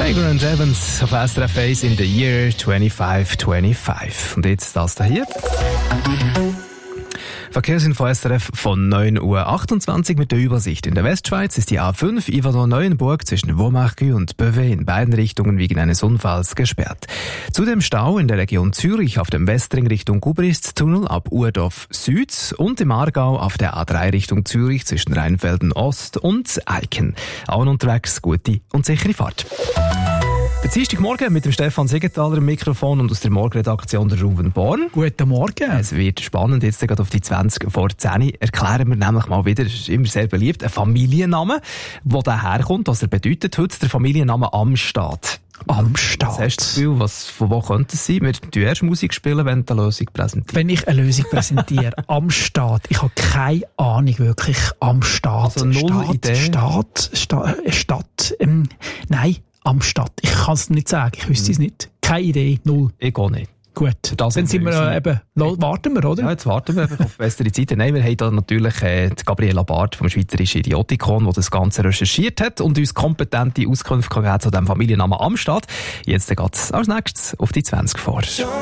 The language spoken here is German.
Sager and Evans auf SRF 1 in the year 2525. Und jetzt das hier. Verkehrsinfo SRF von 9.28 Uhr mit der Übersicht. In der Westschweiz ist die A5 Yverdon-Neuenburg zwischen Waumarc'h und Beauvais in beiden Richtungen wegen eines Unfalls gesperrt. Zudem Stau in der Region Zürich auf dem Westring Richtung Gubrisztunnel ab Urdorf Süd und im Aargau auf der A3 Richtung Zürich zwischen Rheinfelden Ost und Eiken. Auch unterwegs gute und sichere Fahrt. Dienstagmorgen mit dem Stefan Siegenthaler im Mikrofon und aus der Morgenredaktion der Ruben Born. Guten Morgen. Es wird spannend, jetzt gerade auf die 20 vor 10 erklären wir nämlich mal wieder, das ist immer sehr beliebt, ein Familienname, wo der herkommt, was er bedeutet heute, der Familienname Amstadt. Amstadt. Was hast du das Gefühl, von wo könnte es sein? Wir tun erst Musik spielen, wenn du eine Lösung präsentierst. Wenn ich eine Lösung präsentiere, Amstadt, ich habe keine Ahnung wirklich, Amstadt. Also null Idee? Stadt, nein. Amstadt. Ich kann es nicht sagen. Ich wüsste es nicht. Keine Idee. Null. Ich auch nicht. Gut. Dann sind wir warten wir, oder? Ja, jetzt warten wir auf bessere Zeiten. Nein, wir haben da natürlich die Gabriela Barth vom Schweizerischen Idiotikon, die das Ganze recherchiert hat und uns kompetente Auskünfte gegeben zu dem Familiennamen Amstadt. Jetzt geht es als nächstes auf die 20 vor.